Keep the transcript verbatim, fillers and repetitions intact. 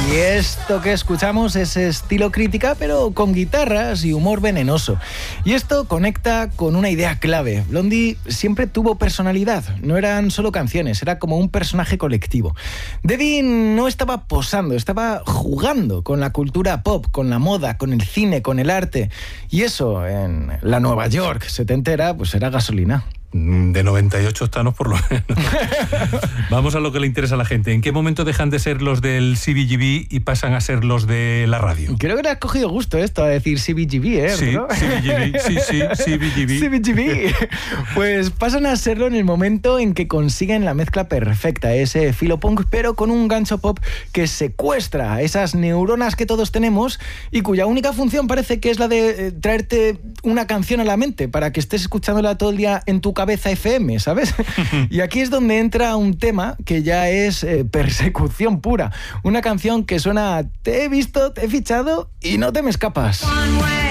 Y esto que escuchamos es estilo crítica, pero con guitarras y humor venenoso. Y esto conecta con una idea clave. Blondie siempre tuvo personalidad. No eran solo canciones, era como un personaje colectivo. Devin no estaba posando, estaba jugando con la cultura pop, con la moda, con el cine, con el arte. Y eso, en la Nueva York setentera, pues era gasolina. De noventa y ocho octanos por lo menos. Vamos a lo que le interesa a la gente. ¿En qué momento dejan de ser los del C B G B y pasan a ser los de la radio? Creo que le has cogido gusto esto a decir C B G B, ¿eh? Sí, ¿no? C B G B, sí, sí, C B G B. C B G B. Pues pasan a serlo en el momento en que consiguen la mezcla perfecta, ese filo punk, pero con un gancho pop que secuestra esas neuronas que todos tenemos y cuya única función parece que es la de eh, traerte una canción a la mente para que estés escuchándola todo el día en tu cabeza F M, ¿sabes? Y aquí es donde entra un tema que ya es eh, persecución pura. Una canción que suena: te he visto, te he fichado y no te me escapas. One way.